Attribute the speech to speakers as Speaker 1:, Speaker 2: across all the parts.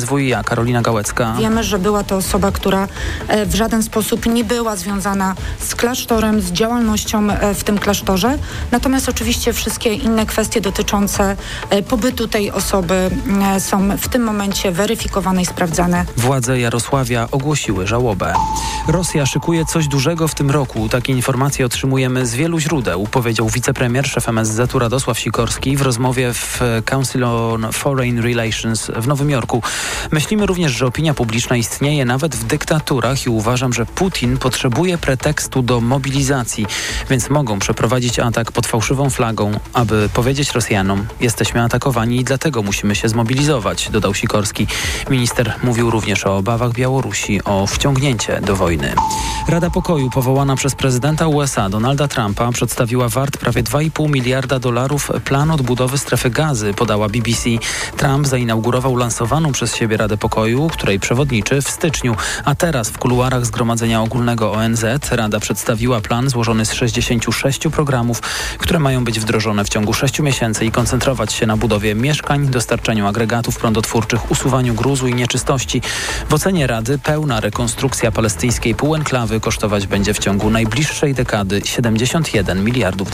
Speaker 1: WIA Karolina Gałecka.
Speaker 2: Wiemy, że była to osoba, która w żaden sposób nie była związana z klasztorem, z działalnością w tym klasztorze. Natomiast oczywiście wszystkie inne kwestie dotyczące pobytu tej osoby są w tym momencie weryfikowane i sprawdzane.
Speaker 1: Władze Jarosławia ogłosiły żałobę. Rosja szykuje coś dużego w tym roku. Takie informacje otrzymujemy z wielu źródeł, powiedział wicepremier, szef MSZ-u Radosław Sikorski w rozmowie w Council on Foreign Relations w Nowym Jorku. Myślimy również, że opinia publiczna istnieje nawet w dyktaturach i uważam, że Putin potrzebuje pretekstu do mobilizacji, więc mogą przeprowadzić atak pod fałszywą flagą, aby powiedzieć Rosjanom: jesteśmy atakowani i dlatego musimy się zmobilizować, dodał Sikorski. Minister mówił również o obawach Białorusi o wciągnięcie do wojny. Rada Pokoju powołana przez prezydenta USA Donalda Trumpa przedstawiła wart prawie $2,5 miliarda plan odbudowy strefy Gazy, podała BBC. Trump zainaugurował lansowaną przez siebie Radę Pokoju, której przewodniczy w styczniu, a teraz w kuluarach Zgromadzenia Ogólnego ONZ Rada przedstawiła plan złożony z 66 programów, które mają być wdrożone w ciągu 6 miesięcy i koncentrować się na budowie mieszkań, dostarczaniu agregatów prądotwórczych, usuwaniu gruzu i nieczystości. W ocenie Rady pełna rekonstrukcja palestyńskiej półenklawy kosztować będzie w ciągu najbliższej dekady $71 miliardów.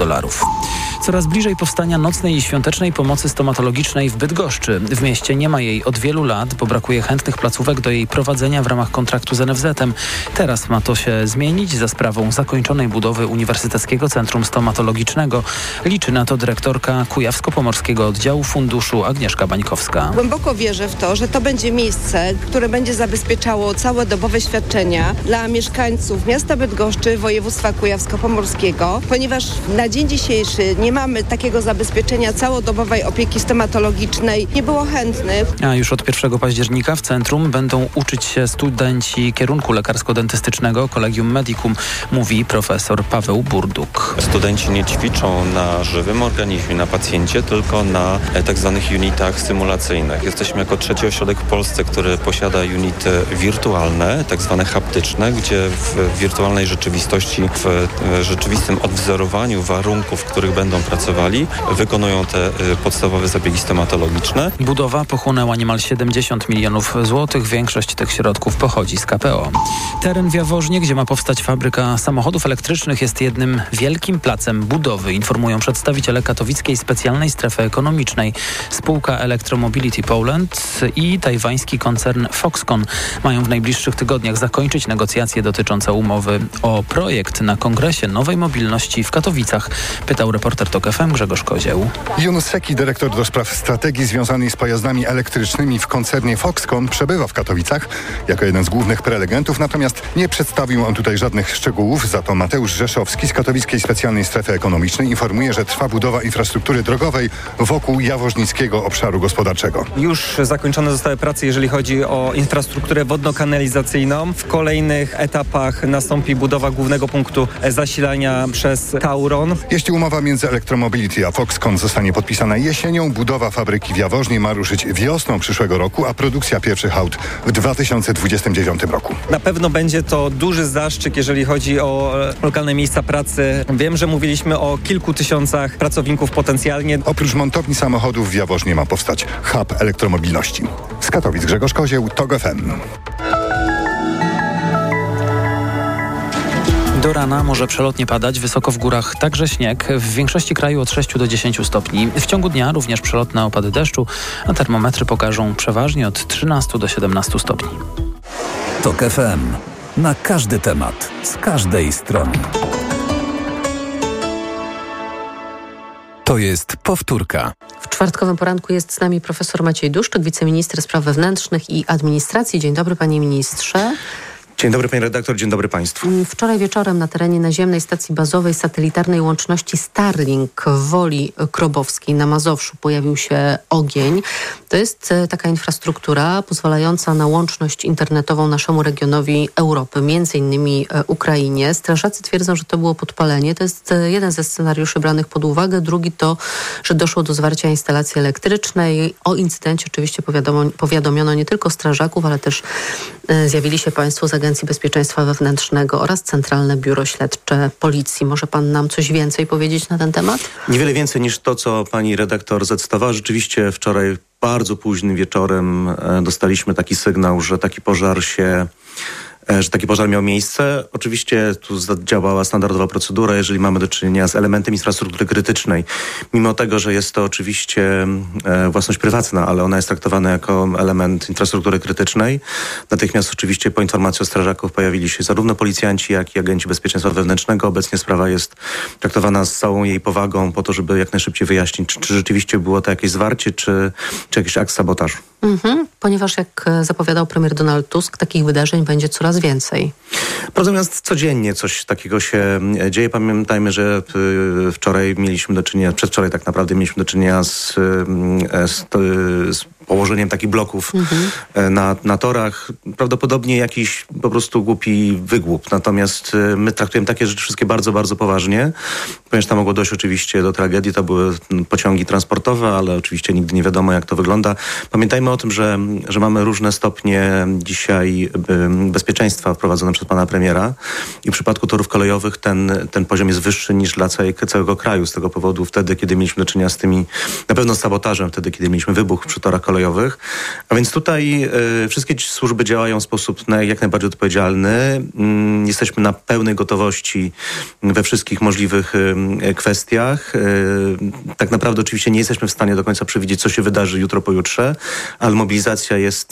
Speaker 1: Coraz bliżej powstania nocnej i świątecznej pomocy stomatologicznej w Bydgoszczy. W mieście nie ma jej od wielu lat, bo brakuje chętnych placówek do jej prowadzenia w ramach kontraktu z NFZ-em. Teraz ma to się zmienić za sprawą zakończonej budowy Uniwersyteckiego Centrum Stomatologicznego. Liczy na to dyrektorka Kujawsko-Pomorskiego Oddziału Funduszu Agnieszka Bańkowska.
Speaker 3: Głęboko wierzę w to, że to będzie miejsce, które będzie zabezpieczało całodobowe świadczenia dla mieszkańców miasta Bydgoszczy, województwa kujawsko-pomorskiego, ponieważ na dzień dzisiejszy nie mamy takiego zabezpieczenia całodobowej opieki stomatologicznej. Nie było chętnych.
Speaker 1: A już od 1 października w centrum będą uczyć się studenci kierunku lekarsko-dentystycznego Collegium Medicum, mówi profesor Paweł Burduk.
Speaker 4: Studenci nie ćwiczą na żywym organizmie, na pacjencie, tylko na tak zwanych unitach symulacyjnych. Jesteśmy jako trzeci ośrodek w Polsce, który posiada unity wirtualne, tak zwane haptyczne, gdzie w wirtualnej rzeczywistości, w rzeczywistym odwzorowaniu warunków, w których będą pracowali, wykonują te podstawowe zabiegi stomatologiczne.
Speaker 1: Budowa pochłonęła niemal 70 milionów złotych. Większość tych środków pochodzi z KPO. Teren w Jaworznie, gdzie ma powstać fabryka samochodów elektrycznych, jest jednym wielkim placem budowy, informują przedstawiciele katowickiej specjalnej strefy ekonomicznej. Spółka Electromobility Poland i tajwański koncern Foxconn mają w najbliższych tygodniach zakończyć negocjacje dotyczące umowy o projekt na Kongresie Nowej Mobilności w Katowicach, pytał reporter TOK FM Grzegorz Kozieł.
Speaker 5: Yunus Seki, dyrektor do spraw strategii związanej z pojazdami elektrycznymi w koncernie Foxconn, przebywa w Katowicach jako jeden z głównych prelegentów, natomiast nie przedstawił on tutaj żadnych szczegółów. Za to Mateusz Rzeszowski z Katowickiej Specjalnej Strefy Ekonomicznej informuje, że trwa budowa infrastruktury drogowej wokół jaworznickiego obszaru gospodarczego.
Speaker 6: Już zakończone zostały prace, jeżeli chodzi o infrastrukturę wodno-kanalizacyjną. W kolejnych etapach nastąpi budowa głównego punktu zasilania przez Tauron.
Speaker 5: Jeśli umowa między Electromobility a Foxconn zostanie podpisana jesienią, budowa fabryki w Jaworznie ma ruszyć wiosną przyszłego roku, a produkcja pierwszych aut w 2029 roku.
Speaker 6: Na pewno będzie to duży zastrzyk, jeżeli chodzi o lokalne miejsca pracy. Wiem, że mówiliśmy o kilku tysiącach pracowników potencjalnie.
Speaker 5: Oprócz montowni samochodów w Jaworznie ma powstać hub elektromobilności. Z Katowic Grzegorz Kozieł, TOK FM.
Speaker 1: Do rana może przelotnie padać, wysoko w górach także śnieg, w większości kraju od 6 do 10 stopni. W ciągu dnia również przelotne opady deszczu, a termometry pokażą przeważnie od 13 do 17 stopni.
Speaker 7: TOK FM. Na każdy temat, z każdej strony. To jest powtórka.
Speaker 8: W czwartkowym poranku jest z nami profesor Maciej Duszczyk, wiceminister spraw wewnętrznych i administracji. Dzień dobry, panie ministrze.
Speaker 9: Dzień dobry, pani redaktor, dzień dobry państwu.
Speaker 8: Wczoraj wieczorem na terenie naziemnej stacji bazowej satelitarnej łączności Starlink w Woli Krobowskiej na Mazowszu pojawił się ogień. To jest taka infrastruktura pozwalająca na łączność internetową naszemu regionowi Europy, między innymi Ukrainie. Strażacy twierdzą, że to było podpalenie. To jest jeden ze scenariuszy branych pod uwagę. Drugi to, że doszło do zwarcia instalacji elektrycznej. O incydencie oczywiście powiadomiono nie tylko strażaków, ale też zjawili się państwo z Agencji Bezpieczeństwa Wewnętrznego oraz Centralne Biuro Śledcze Policji. Może pan nam coś więcej powiedzieć na ten temat?
Speaker 9: Niewiele więcej niż to, co pani redaktor zacytowała. Rzeczywiście wczoraj bardzo późnym wieczorem dostaliśmy taki sygnał, że taki pożar miał miejsce. Oczywiście tu zadziałała standardowa procedura, jeżeli mamy do czynienia z elementem infrastruktury krytycznej. Mimo tego, że jest to oczywiście własność prywatna, ale ona jest traktowana jako element infrastruktury krytycznej. Natychmiast oczywiście po informacji od strażaków pojawili się zarówno policjanci, jak i agenci bezpieczeństwa wewnętrznego. Obecnie sprawa jest traktowana z całą jej powagą po to, żeby jak najszybciej wyjaśnić, czy rzeczywiście było to jakieś zwarcie, czy jakiś akt sabotażu.
Speaker 8: Ponieważ jak zapowiadał premier Donald Tusk, takich wydarzeń będzie coraz więcej.
Speaker 9: Natomiast codziennie coś takiego się dzieje. Pamiętajmy, że wczoraj mieliśmy do czynienia, przedwczoraj tak naprawdę mieliśmy do czynienia z położeniem takich bloków na torach. Prawdopodobnie jakiś po prostu głupi wygłup. Natomiast my traktujemy takie rzeczy wszystkie bardzo, bardzo poważnie, ponieważ tam mogło dojść oczywiście do tragedii. To były pociągi transportowe, ale oczywiście nigdy nie wiadomo, jak to wygląda. Pamiętajmy o tym, że mamy różne stopnie dzisiaj bezpieczeństwa wprowadzone przez pana premiera i w przypadku torów kolejowych ten poziom jest wyższy niż dla całego kraju. Z tego powodu wtedy, kiedy mieliśmy do czynienia z tymi, na pewno z sabotażem, wtedy, kiedy mieliśmy wybuch przy torach kolejowych. A więc tutaj wszystkie służby działają w sposób jak najbardziej odpowiedzialny. Jesteśmy na pełnej gotowości we wszystkich możliwych kwestiach. Tak naprawdę oczywiście nie jesteśmy w stanie do końca przewidzieć, co się wydarzy jutro, pojutrze, ale mobilizacja jest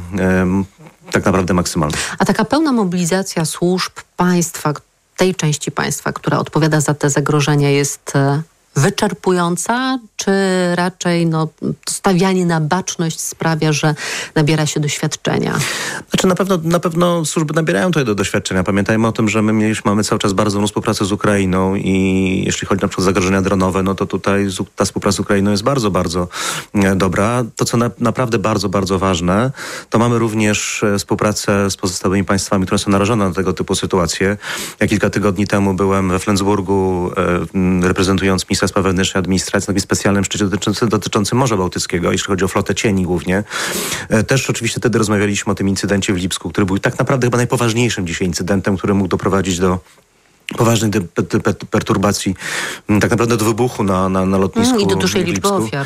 Speaker 9: tak naprawdę maksymalna.
Speaker 8: A taka pełna mobilizacja służb państwa, tej części państwa, która odpowiada za te zagrożenia, jest wyczerpująca, czy raczej stawianie na baczność sprawia, że nabiera się doświadczenia?
Speaker 9: Znaczy na pewno służby nabierają tutaj do doświadczenia. Pamiętajmy o tym, że mamy cały czas bardzo dobrą współpracę z Ukrainą i jeśli chodzi na przykład o zagrożenia dronowe, no to tutaj ta współpraca z Ukrainą jest bardzo, bardzo dobra. To, co naprawdę bardzo, bardzo ważne, to mamy również współpracę z pozostałymi państwami, które są narażone na tego typu sytuacje. Ja kilka tygodni temu byłem we Flensburgu, reprezentując Ministerstwo Spraw Wewnętrznych i Administracji na takim specjalnym szczycie dotyczącym Morza Bałtyckiego, jeśli chodzi o flotę cieni głównie. Też oczywiście wtedy rozmawialiśmy o tym incydencie w Lipsku, który był tak naprawdę chyba najpoważniejszym dzisiaj incydentem, który mógł doprowadzić do poważnych perturbacji, tak naprawdę do wybuchu na lotnisku.
Speaker 8: I do dużej liczby ofiar.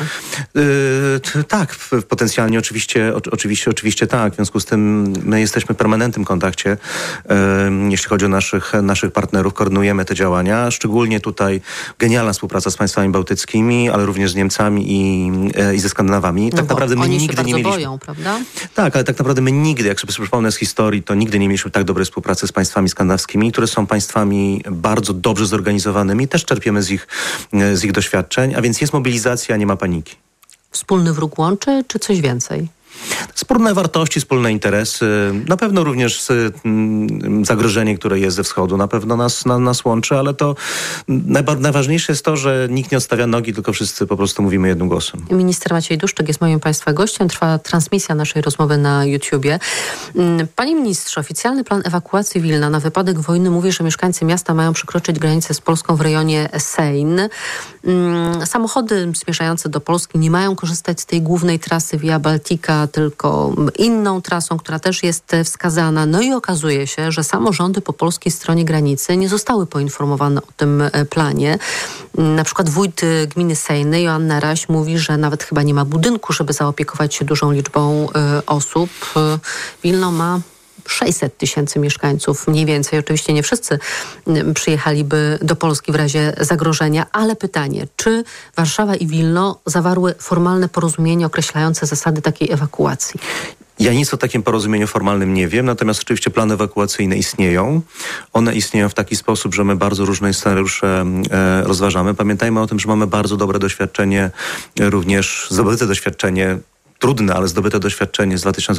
Speaker 9: Tak, potencjalnie oczywiście tak. W związku z tym my jesteśmy w permanentnym kontakcie, jeśli chodzi o naszych partnerów, koordynujemy te działania. Szczególnie tutaj genialna współpraca z państwami bałtyckimi, ale również z Niemcami i ze Skandynawami.
Speaker 8: Tak naprawdę my nigdy nie mieliśmy. Boją, prawda?
Speaker 9: Tak, ale tak naprawdę my nigdy, jak sobie przypomnę z historii, to nigdy nie mieliśmy tak dobrej współpracy z państwami skandynawskimi, które są państwami bardzo dobrze zorganizowanymi. Też czerpiemy z ich doświadczeń, a więc jest mobilizacja, nie ma paniki.
Speaker 8: Wspólny wróg łączy, czy coś więcej?
Speaker 9: Wspólne wartości, wspólne interesy, na pewno również zagrożenie, które jest ze wschodu, na pewno nas łączy, ale to najważniejsze jest to, że nikt nie odstawia nogi, tylko wszyscy po prostu mówimy jednym głosem.
Speaker 8: Minister Maciej Duszczyk jest moim Państwa gościem. Trwa transmisja naszej rozmowy na YouTubie. Panie ministrze, oficjalny plan ewakuacji Wilna na wypadek wojny mówi, że mieszkańcy miasta mają przekroczyć granicę z Polską w rejonie Sejn. Samochody zmierzające do Polski nie mają korzystać z tej głównej trasy Via Baltica, tylko inną trasą, która też jest wskazana. No i okazuje się, że samorządy po polskiej stronie granicy nie zostały poinformowane o tym planie. Na przykład wójt gminy Sejny, Joanna Raś, mówi, że nawet chyba nie ma budynku, żeby zaopiekować się dużą liczbą osób. Wilno ma 600 000 mieszkańców, mniej więcej. Oczywiście nie wszyscy przyjechaliby do Polski w razie zagrożenia, ale pytanie, czy Warszawa i Wilno zawarły formalne porozumienie określające zasady takiej ewakuacji?
Speaker 9: Ja nic o takim porozumieniu formalnym nie wiem, natomiast oczywiście plany ewakuacyjne istnieją. One istnieją w taki sposób, że my bardzo różne scenariusze rozważamy. Pamiętajmy o tym, że mamy bardzo dobre doświadczenie, zdobyte doświadczenie, trudne, ale zdobyte doświadczenie z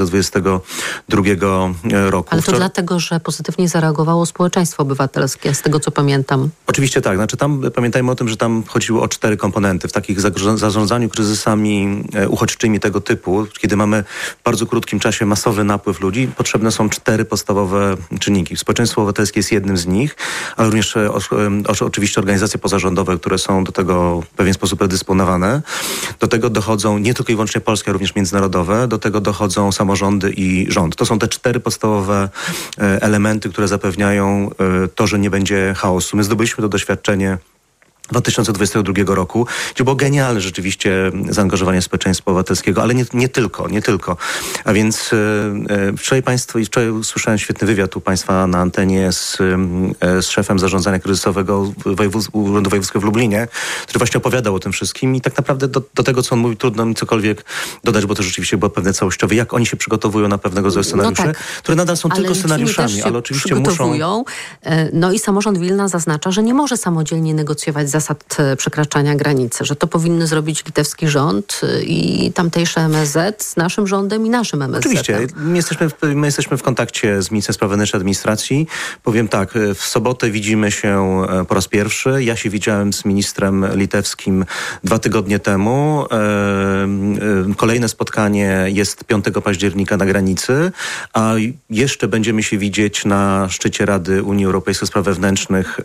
Speaker 9: 2022 roku.
Speaker 8: Ale to dlatego, że pozytywnie zareagowało społeczeństwo obywatelskie, z tego co pamiętam.
Speaker 9: Oczywiście tak. Znaczy pamiętajmy o tym, że tam chodziło o 4 komponenty. W takich zarządzaniu kryzysami uchodźczymi tego typu, kiedy mamy w bardzo krótkim czasie masowy napływ ludzi, potrzebne są 4 podstawowe czynniki. Społeczeństwo obywatelskie jest jednym z nich, ale również oczywiście organizacje pozarządowe, które są do tego w pewien sposób predysponowane. Do tego dochodzą nie tylko i wyłącznie polskie, ale również międzynarodowe. Do tego dochodzą samorządy i rząd. To są te 4 podstawowe elementy, które zapewniają to, że nie będzie chaosu. My zdobyliśmy to doświadczenie 2022 roku, gdzie było genialne rzeczywiście zaangażowanie społeczeństwa obywatelskiego, ale nie tylko. A więc wczoraj usłyszałem świetny wywiad u państwa na antenie z szefem zarządzania kryzysowego Urzędu Wojewódzkiego w Lublinie, który właśnie opowiadał o tym wszystkim i tak naprawdę do tego, co on mówi, trudno mi cokolwiek dodać, bo to rzeczywiście było pewne całościowe, jak oni się przygotowują na pewnego ze scenariuszy, które nadal są tylko scenariuszami, ale oczywiście muszą...
Speaker 8: No i samorząd Wilna zaznacza, że nie może samodzielnie negocjować zasad przekraczania granicy, że to powinny zrobić litewski rząd i tamtejsze MSZ z naszym rządem i naszym MSZ.
Speaker 9: Oczywiście. My jesteśmy w kontakcie z Ministerstwem Spraw Wewnętrznych i Administracji. Powiem tak, w sobotę widzimy się po raz pierwszy. Ja się widziałem z ministrem litewskim 2 tygodnie temu. Kolejne spotkanie jest 5 października na granicy, a jeszcze będziemy się widzieć na szczycie Rady Unii Europejskiej Spraw Wewnętrznych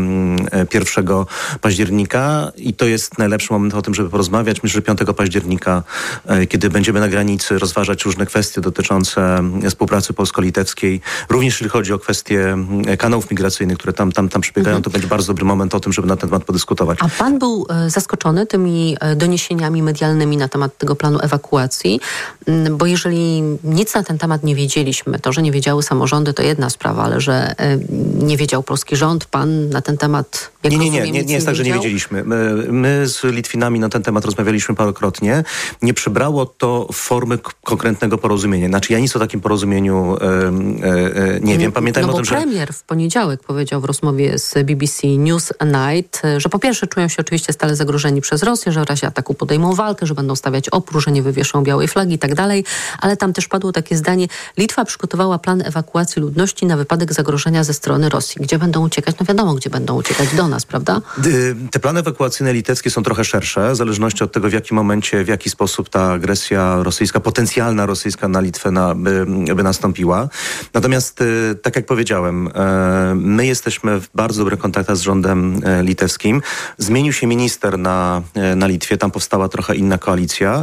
Speaker 9: 1 października i to jest najlepszy moment o tym, żeby porozmawiać. Myślę, że 5 października, kiedy będziemy na granicy rozważać różne kwestie dotyczące współpracy polsko-litewskiej, również jeśli chodzi o kwestie kanałów migracyjnych, które tam przebiegają, to będzie bardzo dobry moment o tym, żeby na ten temat podyskutować.
Speaker 8: A pan był zaskoczony tymi doniesieniami medialnymi na temat tego planu ewakuacji, bo jeżeli nic na ten temat nie wiedzieliśmy, to, że nie wiedziały samorządy, to jedna sprawa, ale że nie wiedział polski rząd, pan na ten temat, jak rozumiem,
Speaker 9: nie jest tak, że nie wiedzieliśmy. My z Litwinami na ten temat rozmawialiśmy parokrotnie. Nie przybrało to formy konkretnego porozumienia. Znaczy ja nic o takim porozumieniu nie wiem. Pamiętajmy o tym, że...
Speaker 8: premier w poniedziałek powiedział w rozmowie z BBC News Night, że po pierwsze czują się oczywiście stale zagrożeni przez Rosję, że w razie ataku podejmą walkę, że będą stawiać opór, że nie wywieszą białej flagi i tak dalej, ale tam też padło takie zdanie: Litwa przygotowała plan ewakuacji ludności na wypadek zagrożenia ze strony Rosji. Gdzie będą uciekać? No wiadomo, gdzie będą uciekać, do nas, prawda?
Speaker 9: Te plany ewakuacyjne litewskie są trochę szersze, w zależności od tego, w jakim momencie, w jaki sposób ta agresja rosyjska, potencjalna rosyjska na Litwę by nastąpiła. Natomiast, tak jak powiedziałem, my jesteśmy w bardzo dobrych kontaktach z rządem litewskim. Zmienił się minister na Litwie, tam powstała trochę inna koalicja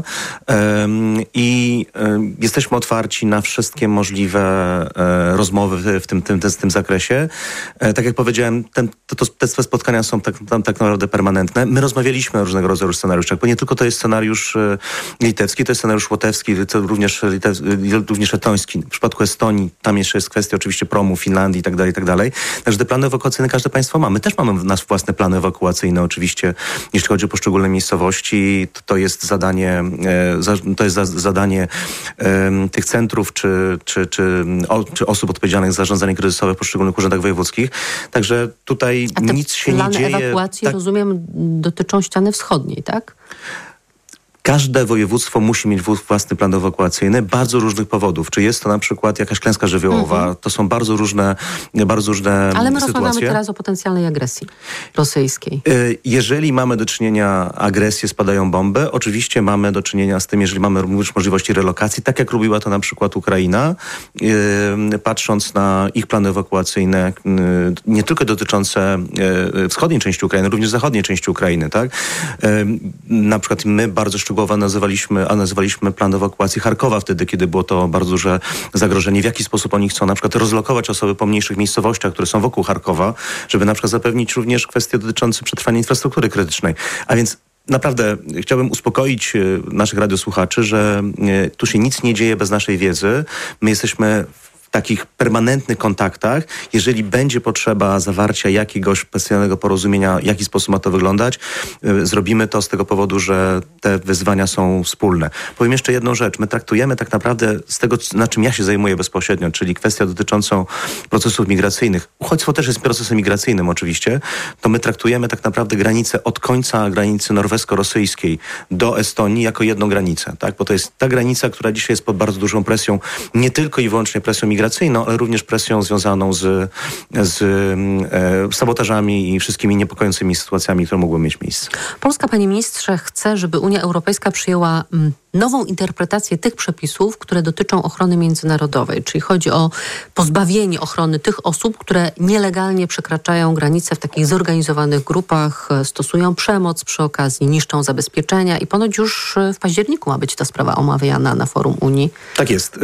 Speaker 9: i jesteśmy otwarci na wszystkie możliwe rozmowy w tym zakresie. Tak jak powiedziałem, te spotkania są tak naprawdę permanentne. My rozmawialiśmy o różnego rodzaju scenariuszach, bo nie tylko to jest scenariusz litewski, to jest scenariusz łotewski, to również etoński. W przypadku Estonii tam jeszcze jest kwestia oczywiście promu, Finlandii i tak dalej. Także te plany ewakuacyjne każde państwo ma. My też mamy nasze własne plany ewakuacyjne oczywiście, jeśli chodzi o poszczególne miejscowości. To jest zadanie tych centrów czy osób odpowiedzialnych za zarządzanie kryzysowe w poszczególnych urzędach wojewódzkich. Także tutaj nic się nie dzieje.
Speaker 8: Plany ewakuacji, rozumiem, dotyczą ściany wschodniej, tak?
Speaker 9: Każde województwo musi mieć własny plan ewakuacyjny, bardzo różnych powodów. Czy jest to na przykład jakaś klęska żywiołowa, to są bardzo różne
Speaker 8: Ale my
Speaker 9: sytuacje.
Speaker 8: rozmawiamy teraz o potencjalnej agresji rosyjskiej.
Speaker 9: Jeżeli mamy do czynienia agresję, spadają bomby, oczywiście mamy do czynienia z tym, jeżeli mamy również możliwości relokacji, tak jak robiła to na przykład Ukraina, patrząc na ich plany ewakuacyjne, nie tylko dotyczące wschodniej części Ukrainy, również zachodniej części Ukrainy, tak? Na przykład my bardzo szczegółowo nazywaliśmy plan ewakuacji Charkowa wtedy, kiedy było to bardzo duże zagrożenie. W jaki sposób oni chcą na przykład rozlokować osoby po mniejszych miejscowościach, które są wokół Charkowa, żeby na przykład zapewnić również kwestie dotyczące przetrwania infrastruktury krytycznej. A więc naprawdę chciałbym uspokoić naszych radiosłuchaczy, że tu się nic nie dzieje bez naszej wiedzy. My jesteśmy w takich permanentnych kontaktach. Jeżeli będzie potrzeba zawarcia jakiegoś specjalnego porozumienia, w jaki sposób ma to wyglądać, zrobimy to z tego powodu, że te wyzwania są wspólne. Powiem jeszcze jedną rzecz. My traktujemy tak naprawdę z tego, na czym ja się zajmuję bezpośrednio, czyli kwestia dotyczącą procesów migracyjnych. Uchodźstwo też jest procesem migracyjnym oczywiście. To my traktujemy tak naprawdę granicę od końca granicy norwesko-rosyjskiej do Estonii jako jedną granicę, tak? Bo to jest ta granica, która dzisiaj jest pod bardzo dużą presją, nie tylko i wyłącznie presją migracyjną, ale również presją związaną z sabotażami i wszystkimi niepokojącymi sytuacjami, które mogły mieć miejsce.
Speaker 8: Polska, panie ministrze, chce, żeby Unia Europejska przyjęła nową interpretację tych przepisów, które dotyczą ochrony międzynarodowej. Czyli chodzi o pozbawienie ochrony tych osób, które nielegalnie przekraczają granice w takich zorganizowanych grupach, stosują przemoc przy okazji, niszczą zabezpieczenia i ponoć już w październiku ma być ta sprawa omawiana na forum Unii.
Speaker 9: Tak jest.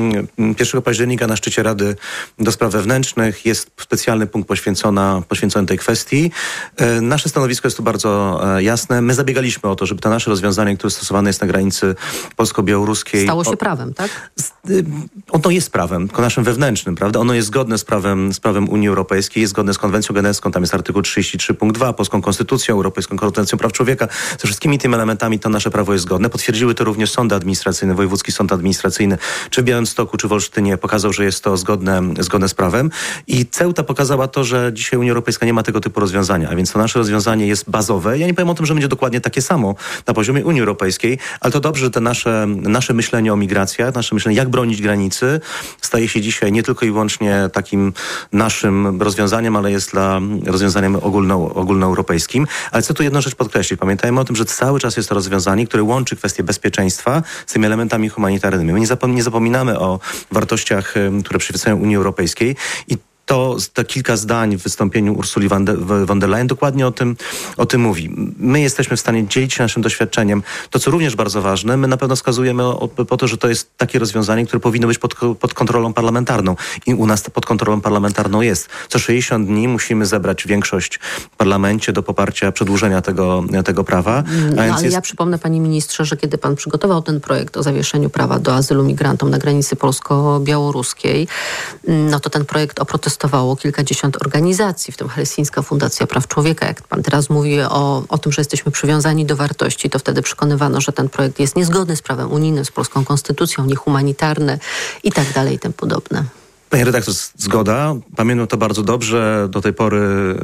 Speaker 9: 1 października na szczycie Rady do Spraw Wewnętrznych jest specjalny punkt poświęcony tej kwestii. Nasze stanowisko jest tu bardzo jasne. My zabiegaliśmy o to, żeby to nasze rozwiązanie, które stosowane jest na granicy polsko-białoruskiej...
Speaker 8: Stało się prawem, tak?
Speaker 9: Ono jest prawem, tylko naszym wewnętrznym, prawda? Ono jest zgodne z prawem Unii Europejskiej, jest zgodne z konwencją genewską, tam jest artykuł 33 punkt 2, polską konstytucją, Europejską konwencją praw człowieka. Ze wszystkimi tymi elementami to nasze prawo jest zgodne. Potwierdziły to również sądy administracyjne, Wojewódzki Sąd Administracyjny, czy w Białymstoku, czy w Olsztynie pokazał, że jest to zgodne z prawem. I Ceuta pokazała to, że dzisiaj Unia Europejska nie ma tego typu rozwiązania, a więc to nasze rozwiązanie jest bazowe. Ja nie powiem o tym, że będzie dokładnie takie samo na poziomie Unii Europejskiej, ale to dobrze, że te nasze myślenie o migracjach, nasze myślenie, jak bronić granicy, staje się dzisiaj nie tylko i wyłącznie takim naszym rozwiązaniem, ale jest rozwiązaniem ogólnoeuropejskim. Ale chcę tu jedną rzecz podkreślić. Pamiętajmy o tym, że cały czas jest to rozwiązanie, które łączy kwestię bezpieczeństwa z tymi elementami humanitarnymi. My nie zapominamy o wartościach, które przyświecają Unii Europejskiej i to kilka zdań w wystąpieniu Ursuli von der Leyen dokładnie o tym mówi. My jesteśmy w stanie dzielić się naszym doświadczeniem. To, co również bardzo ważne, my na pewno wskazujemy po to, że to jest takie rozwiązanie, które powinno być pod kontrolą parlamentarną. I u nas pod kontrolą parlamentarną jest. Co 60 dni musimy zebrać większość w parlamencie do poparcia przedłużenia tego prawa.
Speaker 8: Ale ja przypomnę, panie ministrze, że kiedy pan przygotował ten projekt o zawieszeniu prawa do azylu migrantom na granicy polsko-białoruskiej, no to ten projekt oprotestowało kilkadziesiąt organizacji, w tym Helsińska Fundacja Praw Człowieka. Jak pan teraz mówi o tym, że jesteśmy przywiązani do wartości, to wtedy przekonywano, że ten projekt jest niezgodny z prawem unijnym, z polską konstytucją, niehumanitarny i tak dalej i tym podobne.
Speaker 9: Panie redaktor, zgoda. Pamiętam to bardzo dobrze. Do tej pory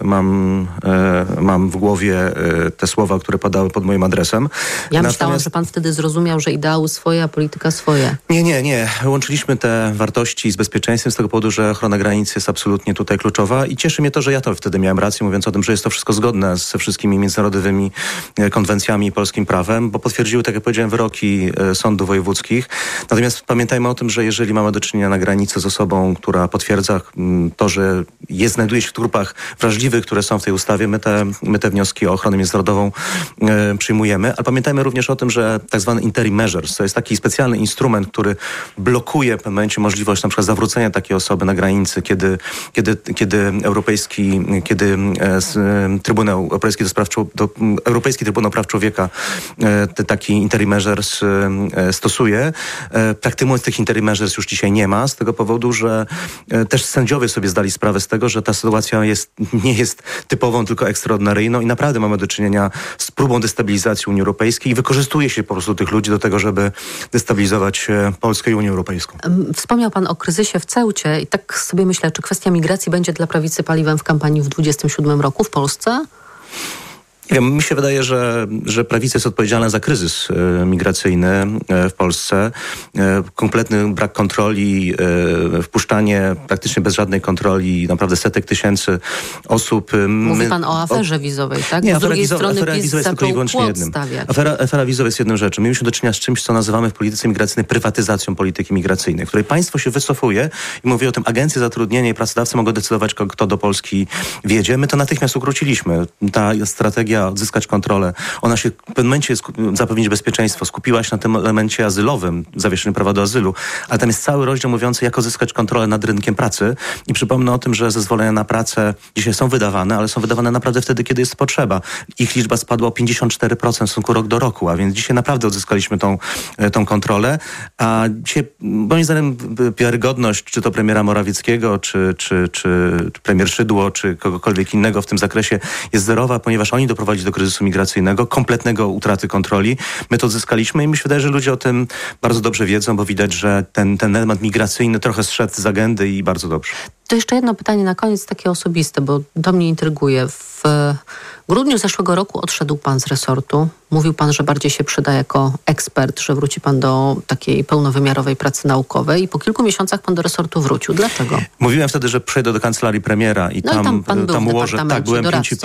Speaker 9: mam w głowie te słowa, które padały pod moim adresem.
Speaker 8: Ja myślałam, że pan wtedy zrozumiał, że ideały swoje, a polityka swoje.
Speaker 9: Nie. Łączyliśmy te wartości z bezpieczeństwem z tego powodu, że ochrona granic jest absolutnie tutaj kluczowa i cieszy mnie to, że ja to wtedy miałem rację, mówiąc o tym, że jest to wszystko zgodne ze wszystkimi międzynarodowymi konwencjami i polskim prawem, bo potwierdziły, tak jak powiedziałem, wyroki sądów wojewódzkich. Natomiast pamiętajmy o tym, że jeżeli mamy do czynienia na granicy z osobą, która potwierdza to, że znajduje się w grupach wrażliwych, które są w tej ustawie, my te wnioski o ochronę międzynarodową przyjmujemy. Ale pamiętajmy również o tym, że tak zwany interim measures, to jest taki specjalny instrument, który blokuje w pewnym momencie możliwość na przykład zawrócenia takiej osoby na granicy, kiedy Europejski Trybunał Praw Człowieka taki interim measures stosuje. Tak mówiąc, tych interim measures już dzisiaj nie ma, z tego powodu, że też sędziowie sobie zdali sprawę z tego, że ta sytuacja nie jest typową, tylko ekstraordynaryjną i naprawdę mamy do czynienia z próbą destabilizacji Unii Europejskiej i wykorzystuje się po prostu tych ludzi do tego, żeby destabilizować Polskę i Unię Europejską.
Speaker 8: Wspomniał pan o kryzysie w Ceucie i tak sobie myślę, czy kwestia migracji będzie dla prawicy paliwem w kampanii w 2027 roku w Polsce?
Speaker 9: Mi się wydaje, że prawica jest odpowiedzialna za kryzys migracyjny w Polsce. Kompletny brak kontroli, wpuszczanie praktycznie bez żadnej kontroli naprawdę setek tysięcy osób.
Speaker 8: Mówi pan o aferze wizowej, tak?
Speaker 9: Nie,
Speaker 8: afera wizowa
Speaker 9: jest tylko i wyłącznie jednym. Afera wizowa jest jedną rzeczą. Mieliśmy do czynienia z czymś, co nazywamy w polityce migracyjnej prywatyzacją polityki migracyjnej, w której państwo się wycofuje i mówi o tym, agencje zatrudnienia i pracodawcy mogą decydować, kto do Polski wjedzie. My to natychmiast ukróciliśmy. Ta strategia odzyskać kontrolę. Ona się w pewnym momencie zapewnić bezpieczeństwo. Skupiła się na tym elemencie azylowym, zawieszeniu prawa do azylu, ale tam jest cały rozdział mówiący, jak odzyskać kontrolę nad rynkiem pracy. I przypomnę o tym, że zezwolenia na pracę dzisiaj są wydawane, ale są wydawane naprawdę wtedy, kiedy jest potrzeba. Ich liczba spadła o 54% w stosunku rok do roku, a więc dzisiaj naprawdę odzyskaliśmy tą kontrolę. A dzisiaj, moim zdaniem, wiarygodność, czy to premiera Morawieckiego, czy premier Szydło, czy kogokolwiek innego w tym zakresie jest zerowa, ponieważ oni doprowadzili do kryzysu migracyjnego, kompletnego utraty kontroli. My to odzyskaliśmy i mi się wydaje, że ludzie o tym bardzo dobrze wiedzą, bo widać, że ten element migracyjny trochę zszedł z agendy i bardzo dobrze.
Speaker 8: To jeszcze jedno pytanie na koniec, takie osobiste, bo to mnie intryguje. W grudniu zeszłego roku odszedł pan z resortu. Mówił pan, że bardziej się przyda jako ekspert, że wróci pan do takiej pełnowymiarowej pracy naukowej i po kilku miesiącach pan do resortu wrócił. Dlaczego?
Speaker 9: Mówiłem wtedy, że przejdę do kancelarii premiera i tam ułożę. Tak, byłem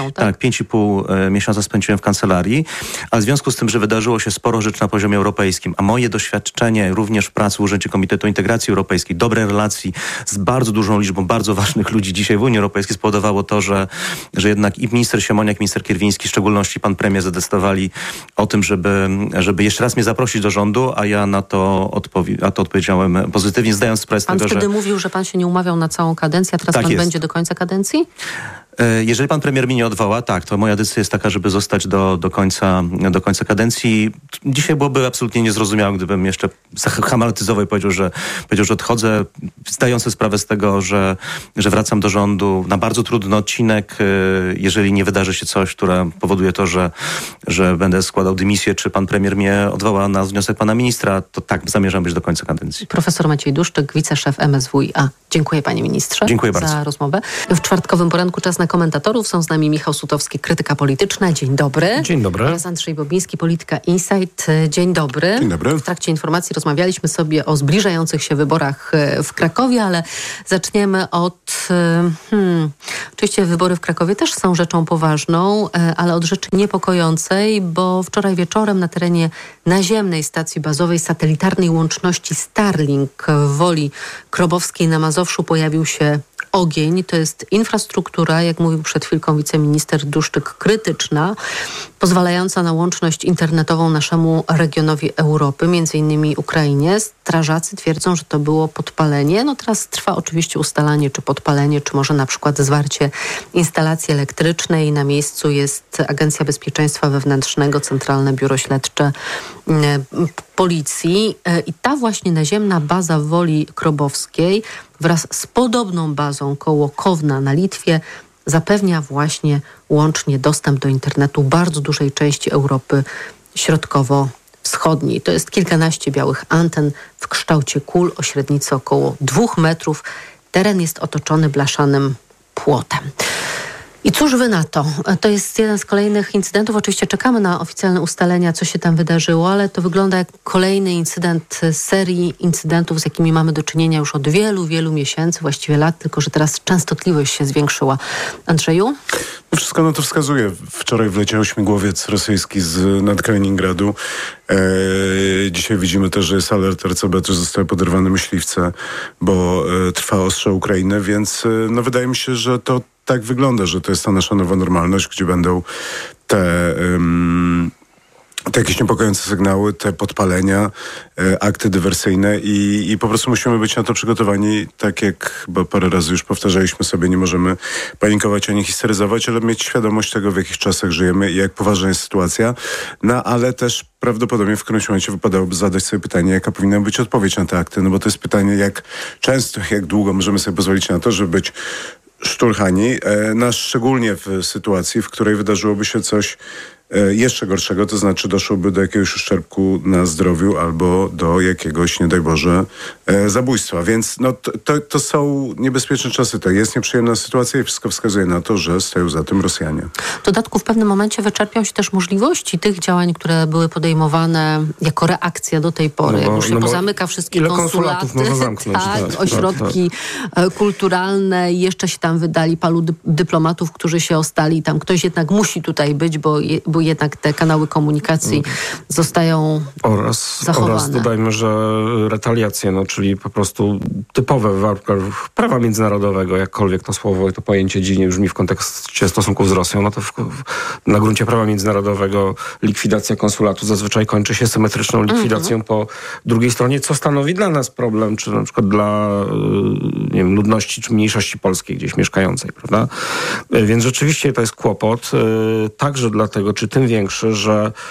Speaker 9: 5,5 miesiąca spędziłem w kancelarii, a w związku z tym, że wydarzyło się sporo rzeczy na poziomie europejskim, a moje doświadczenie również w pracy w Urzędzie Komitetu Integracji Europejskiej, dobre relacji z bardzo dużą liczbą bardzo ważnych ludzi dzisiaj w Unii Europejskiej spowodowało to, że jednak i minister Siemoniak, minister Kierwiński, w szczególności pan premier zadecydowali o tym, żeby jeszcze raz mnie zaprosić do rządu, a ja na to odpowiedziałem pozytywnie, zdając sprawę z tego, że... Pan
Speaker 8: wtedy mówił, że pan się nie umawiał na całą kadencję, a teraz tak pan będzie do końca kadencji?
Speaker 9: Jeżeli pan premier mnie nie odwoła, tak, to moja decyzja jest taka, żeby zostać do końca kadencji. Dzisiaj byłoby absolutnie niezrozumiałe, gdybym jeszcze hamaletyzował i powiedział, że odchodzę, zdając sobie sprawę z tego, że wracam do rządu na bardzo trudny odcinek. Jeżeli nie wydarzy się coś, które powoduje to, że będę składał dymisję, czy pan premier mnie odwoła na wniosek pana ministra, to tak, zamierzam być do końca kadencji.
Speaker 8: Profesor Maciej Duszczyk, wiceszef MSWiA. Dziękuję panie ministrze.
Speaker 9: Dziękuję bardzo
Speaker 8: za rozmowę. W czwartkowym poranku czas na komentatorów. Są z nami Michał Sutowski, krytyka polityczna. Dzień dobry.
Speaker 10: Dzień dobry.
Speaker 8: Oraz Andrzej Bobiński, Polityka Insight. Dzień dobry.
Speaker 10: Dzień dobry.
Speaker 8: W trakcie informacji rozmawialiśmy sobie o zbliżających się wyborach w Krakowie, ale zaczniemy od... Oczywiście wybory w Krakowie też są rzeczą poważną, ale od rzeczy niepokojącej, bo wczoraj wieczorem na terenie naziemnej stacji bazowej satelitarnej łączności Starlink w Woli Krobowskiej na Mazowszu pojawił się ogień. To jest infrastruktura, jak mówił przed chwilką wiceminister Duszczyk, krytyczna, pozwalająca na łączność internetową naszemu regionowi Europy, między innymi Ukrainie. Strażacy twierdzą, że to było podpalenie. No teraz trwa oczywiście ustalanie, czy podpalenie, czy może na przykład zwarcie instalacji elektrycznej. Na miejscu jest Agencja Bezpieczeństwa Wewnętrznego, Centralne Biuro Śledcze Policji. I ta właśnie naziemna baza w Woli Krobowskiej wraz z podobną bazą koło Kowna na Litwie zapewnia właśnie łącznie dostęp do internetu bardzo dużej części Europy Środkowo-Wschodniej. To jest kilkanaście białych anten w kształcie kul o średnicy około 2 metrów. Teren jest otoczony blaszanym płotem. I cóż wy na to? To jest jeden z kolejnych incydentów. Oczywiście czekamy na oficjalne ustalenia, co się tam wydarzyło, ale to wygląda jak kolejny incydent serii incydentów, z jakimi mamy do czynienia już od wielu, wielu miesięcy, właściwie lat, tylko że teraz częstotliwość się zwiększyła. Andrzeju?
Speaker 10: Wszystko na to wskazuje. Wczoraj wleciał śmigłowiec rosyjski nad Kaliningradu. Dzisiaj widzimy też, że jest alert RCB, też zostały poderwane myśliwce, bo trwa ostrzał Ukrainy, więc wydaje mi się, że to tak wygląda, że to jest ta nasza nowa normalność, gdzie będą te jakieś niepokojące sygnały, te podpalenia, akty dywersyjne i po prostu musimy być na to przygotowani, tak jak bo parę razy już powtarzaliśmy sobie, nie możemy panikować ani histeryzować, ale mieć świadomość tego, w jakich czasach żyjemy i jak poważna jest sytuacja. No ale też prawdopodobnie w którymś momencie wypadałoby zadać sobie pytanie, jaka powinna być odpowiedź na te akty, no bo to jest pytanie, jak często, jak długo możemy sobie pozwolić na to, żeby być szturchani, szczególnie w sytuacji, w której wydarzyłoby się coś jeszcze gorszego, to znaczy doszłoby do jakiegoś uszczerbku na zdrowiu albo do jakiegoś, nie daj Boże, zabójstwa. Więc to są niebezpieczne czasy, to jest nieprzyjemna sytuacja i wszystko wskazuje na to, że stoją za tym Rosjanie.
Speaker 8: W dodatku w pewnym momencie wyczerpią się też możliwości tych działań, które były podejmowane jako reakcja do tej pory. Jak już się pozamyka wszystkie konsulaty, można zamknąć, ośrodki kulturalne i jeszcze się tam wydali paru dyplomatów, którzy się ostali. Tam ktoś jednak musi tutaj być, bo jednak te kanały komunikacji zostają zachowane.
Speaker 11: Oraz dodajmy, że retaliacje, czyli po prostu typowe w warunkach prawa międzynarodowego, jakkolwiek to słowo, to pojęcie dziwnie brzmi w kontekście stosunków z Rosją, to na gruncie prawa międzynarodowego likwidacja konsulatu zazwyczaj kończy się symetryczną likwidacją po drugiej stronie, co stanowi dla nas problem, czy na przykład dla ludności czy mniejszości polskiej gdzieś mieszkającej, prawda? Więc rzeczywiście to jest kłopot, także dlatego, czy tym większy, że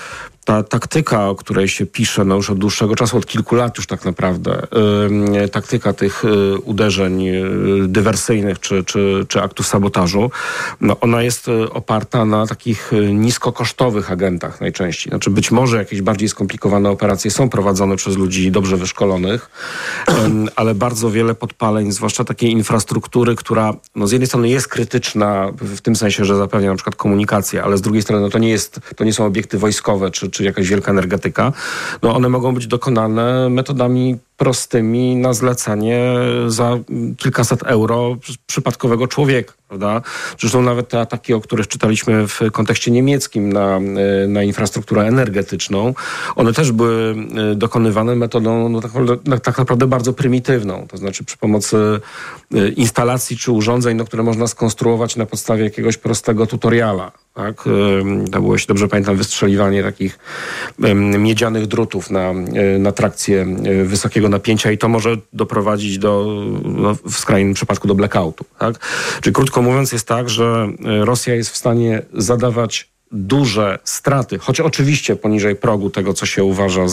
Speaker 11: ta taktyka, o której się pisze już od dłuższego czasu, od kilku lat już tak naprawdę, taktyka tych uderzeń dywersyjnych czy aktów sabotażu, ona jest oparta na takich niskokosztowych agentach najczęściej. Znaczy być może jakieś bardziej skomplikowane operacje są prowadzone przez ludzi dobrze wyszkolonych, ale bardzo wiele podpaleń, zwłaszcza takiej infrastruktury, która z jednej strony jest krytyczna w tym sensie, że zapewnia na przykład komunikację, ale z drugiej strony to nie są obiekty wojskowe czy jakaś wielka energetyka. One mogą być dokonane metodami prostymi na zlecenie za kilkaset euro przypadkowego człowieka, prawda? Zresztą nawet te ataki, o których czytaliśmy w kontekście niemieckim na infrastrukturę energetyczną, one też były dokonywane metodą tak naprawdę bardzo prymitywną. To znaczy przy pomocy instalacji czy urządzeń, które można skonstruować na podstawie jakiegoś prostego tutoriala. Tak? To było, jeśli dobrze pamiętam, wystrzeliwanie takich miedzianych drutów na trakcję wysokiego napięcia i to może doprowadzić w skrajnym przypadku do blackoutu. Tak? Czyli krótko mówiąc jest tak, że Rosja jest w stanie zadawać duże straty, choć oczywiście poniżej progu tego, co się uważa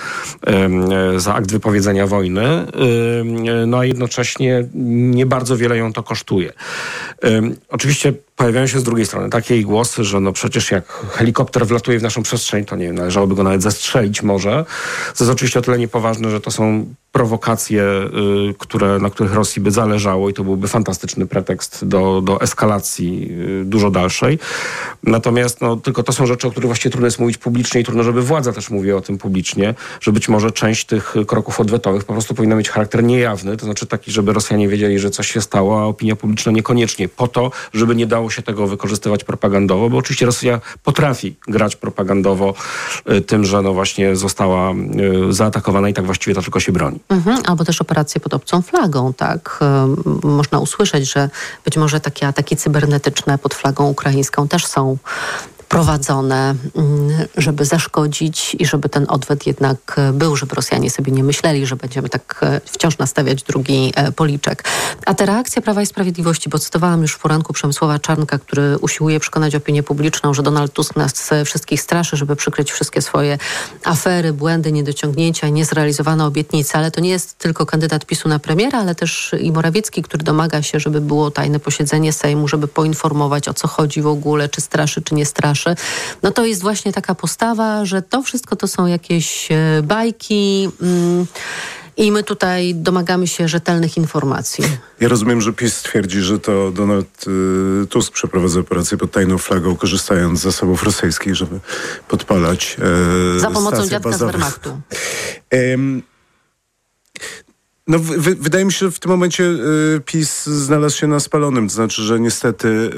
Speaker 11: za akt wypowiedzenia wojny, a jednocześnie nie bardzo wiele ją to kosztuje. Oczywiście pojawiają się z drugiej strony takie głosy, że przecież jak helikopter wlatuje w naszą przestrzeń, to nie wiem, należałoby go nawet zestrzelić może. To jest oczywiście o tyle niepoważne, że to są prowokacje, na których Rosji by zależało i to byłby fantastyczny pretekst do eskalacji dużo dalszej. Natomiast tylko to są rzeczy, o których właściwie trudno jest mówić publicznie i trudno, żeby władza też mówiła o tym publicznie, że być może część tych kroków odwetowych po prostu powinna mieć charakter niejawny, to znaczy taki, żeby Rosjanie wiedzieli, że coś się stało, a opinia publiczna niekoniecznie, po to, żeby nie dało się tego wykorzystywać propagandowo, bo oczywiście Rosja potrafi grać propagandowo tym, że właśnie została zaatakowana i tak właściwie to tylko się broni.
Speaker 8: Albo też operacje pod obcą flagą, tak? Można usłyszeć, że być może takie ataki cybernetyczne pod flagą ukraińską też są prowadzone, żeby zaszkodzić i żeby ten odwet jednak był, żeby Rosjanie sobie nie myśleli, że będziemy tak wciąż nastawiać drugi policzek. A ta reakcja Prawa i Sprawiedliwości, bo cytowałam już w poranku Przemysława Czarnka, który usiłuje przekonać opinię publiczną, że Donald Tusk nas wszystkich straszy, żeby przykryć wszystkie swoje afery, błędy, niedociągnięcia i niezrealizowane obietnice, ale to nie jest tylko kandydat PiS-u na premiera, ale też i Morawiecki, który domaga się, żeby było tajne posiedzenie Sejmu, żeby poinformować, o co chodzi w ogóle, czy straszy, czy nie straszy. To jest właśnie taka postawa, że to wszystko to są jakieś bajki i my tutaj domagamy się rzetelnych informacji.
Speaker 10: Ja rozumiem, że PiS twierdzi, że to Donald Tusk przeprowadza operację pod tajną flagą, korzystając z zasobów rosyjskich, żeby podpalać
Speaker 8: za pomocą dziadka
Speaker 10: bazowe.
Speaker 8: z Wehrmachtu.
Speaker 10: Wydaje mi się, że w tym momencie PiS znalazł się na spalonym. To znaczy, że niestety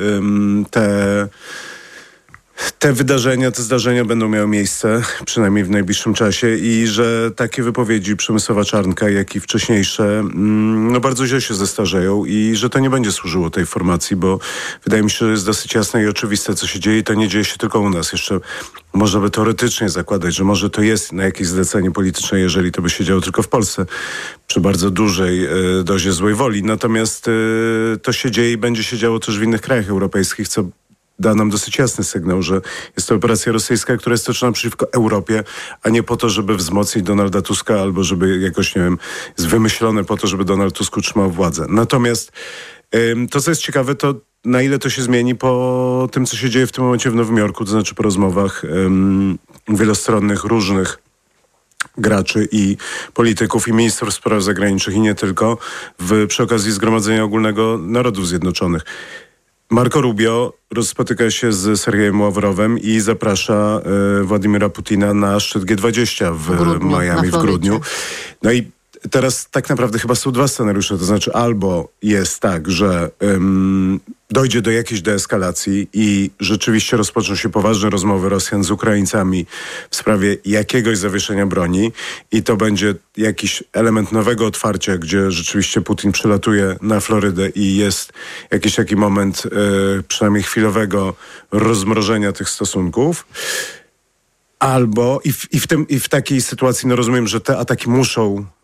Speaker 10: te zdarzenia będą miały miejsce, przynajmniej w najbliższym czasie i że takie wypowiedzi Przemysława Czarnka, jak i wcześniejsze, bardzo źle się zestarzeją i że to nie będzie służyło tej formacji, bo wydaje mi się, że jest dosyć jasne i oczywiste, co się dzieje i to nie dzieje się tylko u nas. Jeszcze można by teoretycznie zakładać, że może to jest na jakieś zlecenie polityczne, jeżeli to by się działo tylko w Polsce, przy bardzo dużej dozie złej woli. Natomiast to się dzieje i będzie się działo też w innych krajach europejskich, co da nam dosyć jasny sygnał, że jest to operacja rosyjska, która jest toczona przeciwko Europie, a nie po to, żeby wzmocnić Donalda Tuska albo żeby jakoś, nie wiem, jest wymyślone po to, żeby Donald Tusk utrzymał władzę. Natomiast to, co jest ciekawe, to na ile to się zmieni po tym, co się dzieje w tym momencie w Nowym Jorku, to znaczy po rozmowach wielostronnych, różnych graczy i polityków i ministrów spraw zagranicznych i nie tylko przy okazji Zgromadzenia Ogólnego Narodów Zjednoczonych. Marco Rubio spotyka się z Sergejem Ławrowem i zaprasza Władimira Putina na szczyt G20 w Miami w grudniu. No i teraz tak naprawdę chyba są dwa scenariusze, to znaczy albo jest tak, że dojdzie do jakiejś deeskalacji i rzeczywiście rozpoczną się poważne rozmowy Rosjan z Ukraińcami w sprawie jakiegoś zawieszenia broni i to będzie jakiś element nowego otwarcia, gdzie rzeczywiście Putin przylatuje na Florydę i jest jakiś taki moment przynajmniej chwilowego rozmrożenia tych stosunków. Albo i w takiej sytuacji rozumiem, że te ataki muszą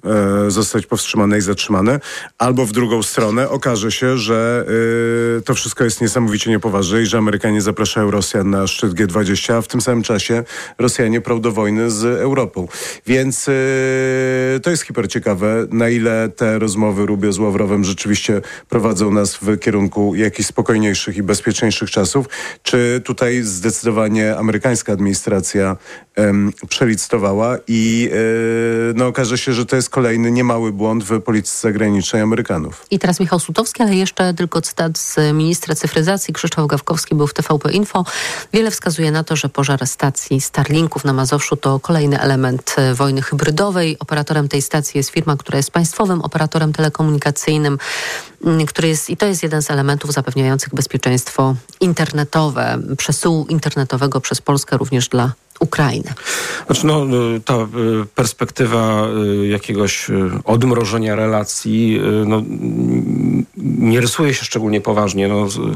Speaker 10: zostać powstrzymane i zatrzymane, albo w drugą stronę okaże się, że to wszystko jest niesamowicie niepoważne i że Amerykanie zapraszają Rosjan na szczyt G20, a w tym samym czasie Rosjanie prą do wojny z Europą. Więc to jest hiperciekawe, na ile te rozmowy Rubio z Ławrowem rzeczywiście prowadzą nas w kierunku jakichś spokojniejszych i bezpieczniejszych czasów. Czy tutaj zdecydowanie amerykańska administracja przelicytowała i okaże się, że to jest kolejny niemały błąd w polityce zagranicznej Amerykanów.
Speaker 8: I teraz Michał Sutowski, ale jeszcze tylko cytat z ministra cyfryzacji. Krzysztof Gawkowski był w TVP Info. Wiele wskazuje na to, że pożar stacji Starlinków na Mazowszu to kolejny element wojny hybrydowej. Operatorem tej stacji jest firma, która jest państwowym operatorem telekomunikacyjnym, i to jest jeden z elementów zapewniających bezpieczeństwo internetowe, przesyłu internetowego przez Polskę również dla Ukrainy.
Speaker 11: Znaczy, ta perspektywa jakiegoś odmrożenia relacji nie rysuje się szczególnie poważnie.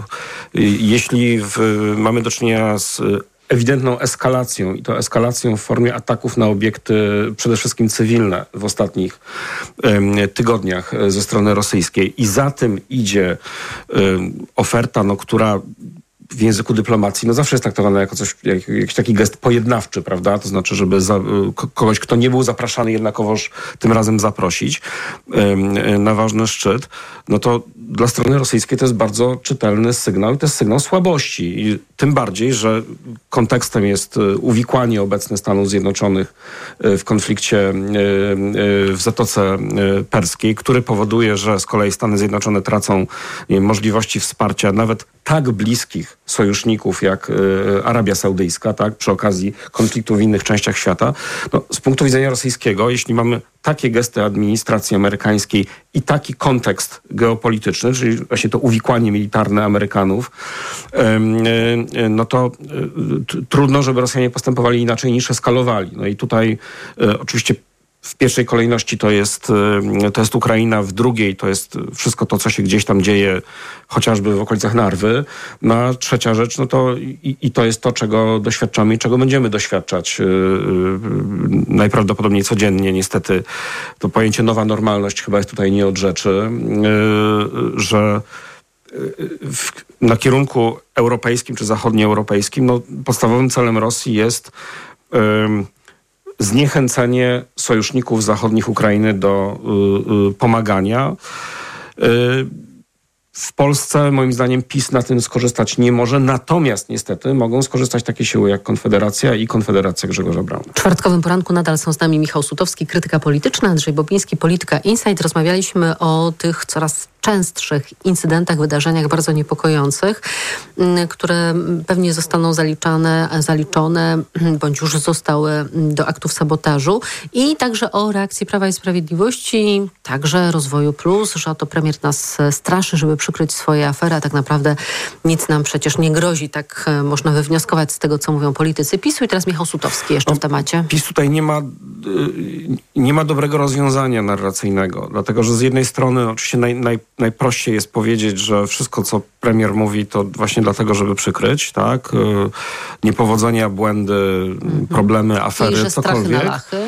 Speaker 11: Jeśli mamy do czynienia z ewidentną eskalacją i to eskalacją w formie ataków na obiekty przede wszystkim cywilne w ostatnich tygodniach ze strony rosyjskiej i za tym idzie oferta, która w języku dyplomacji zawsze jest traktowana jako jakiś taki gest pojednawczy, prawda? To znaczy, żeby kogoś, kto nie był zapraszany, jednakowoż tym razem zaprosić na ważny szczyt, to dla strony rosyjskiej to jest bardzo czytelny sygnał i to jest sygnał słabości. I tym bardziej, że kontekstem jest uwikłanie obecne Stanów Zjednoczonych w konflikcie w Zatoce Perskiej, który powoduje, że z kolei Stany Zjednoczone tracą możliwości wsparcia nawet tak bliskich sojuszników jak Arabia Saudyjska, tak, przy okazji konfliktu w innych częściach świata. Z punktu widzenia rosyjskiego, jeśli mamy takie gesty administracji amerykańskiej i taki kontekst geopolityczny, czyli właśnie to uwikłanie militarne Amerykanów, to trudno, żeby Rosjanie postępowali inaczej niż eskalowali. I tutaj oczywiście w pierwszej kolejności to jest Ukraina, w drugiej to jest wszystko to, co się gdzieś tam dzieje, chociażby w okolicach Narwy. A trzecia rzecz, to jest to, czego doświadczamy i czego będziemy doświadczać najprawdopodobniej codziennie. Niestety to pojęcie nowa normalność chyba jest tutaj nie od rzeczy, że na kierunku europejskim czy zachodnioeuropejskim podstawowym celem Rosji jest zniechęcenie sojuszników zachodnich Ukrainy do pomagania. W Polsce, moim zdaniem, PiS na tym skorzystać nie może, natomiast niestety mogą skorzystać takie siły jak Konfederacja i Konfederacja Grzegorza Brauna.
Speaker 8: W czwartkowym poranku nadal są z nami Michał Sutowski, krytyka polityczna, Andrzej Bobiński, Polityka Insight. Rozmawialiśmy o tych coraz częstszych incydentach, wydarzeniach bardzo niepokojących, które pewnie zostaną zaliczone, bądź już zostały do aktów sabotażu i także o reakcji Prawa i Sprawiedliwości, także Rozwoju Plus, że oto premier nas straszy, żeby przykryć swoje afery, a tak naprawdę nic nam przecież nie grozi. Tak można wywnioskować z tego, co mówią politycy PiS-u. I teraz Michał Sutowski jeszcze w temacie.
Speaker 11: PiS tutaj nie ma dobrego rozwiązania narracyjnego, dlatego że z jednej strony oczywiście najprościej jest powiedzieć, że wszystko, co premier mówi, to właśnie dlatego, żeby przykryć, tak? Niepowodzenia, błędy, problemy, afery, cokolwiek.